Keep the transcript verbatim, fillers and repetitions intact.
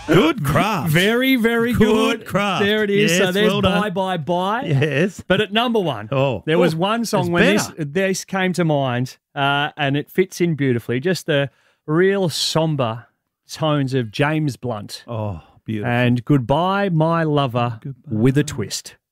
Good craft. Very, very good. Good craft. There it is. Yes, so there's well done. Bye, Bye, Bye. Yes. But at number one, Oh. there was Oh, one song it's when this, better. this came to mind, uh, and it fits in beautifully. Just the real somber tones of James Blunt. Oh, beautiful. And Goodbye, My Lover, Goodbye. with a twist.